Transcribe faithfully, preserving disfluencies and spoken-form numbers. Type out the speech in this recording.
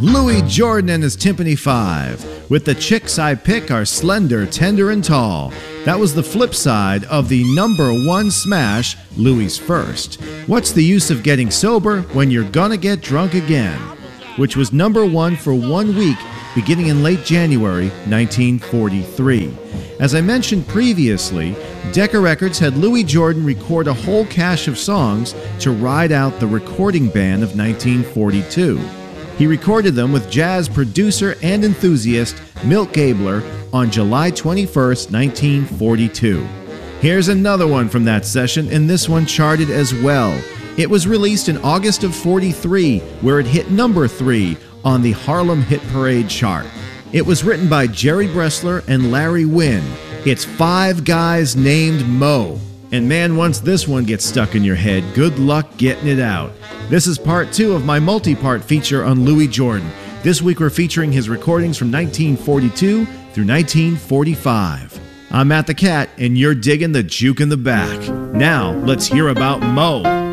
Louis Jordan and his Timpani Five, with The Chicks I Pick Are Slender, Tender, and Tall. That was the flip side of the number one smash, Louis' first, What's the Use of Getting Sober When You're Gonna Get Drunk Again, which was number one for one week beginning in late January nineteen forty-three. As I mentioned previously, Decca Records had Louis Jordan record a whole cache of songs to ride out the recording ban of nineteen forty-two. He recorded them with jazz producer and enthusiast Milt Gabler on July twenty-first, nineteen forty-two. Here's another one from that session, and this one charted as well. It was released in August of forty-three, where it hit number three on the Harlem Hit Parade chart. It was written by Jerry Bressler and Larry Wynn. It's Five Guys Named Mo. And man, once this one gets stuck in your head, good luck getting it out. This is part two of my multi-part feature on Louis Jordan. This week we're featuring his recordings from nineteen forty-two through nineteen forty-five. I'm Matt the Cat, and you're digging the juke in the back. Now, let's hear about Mo.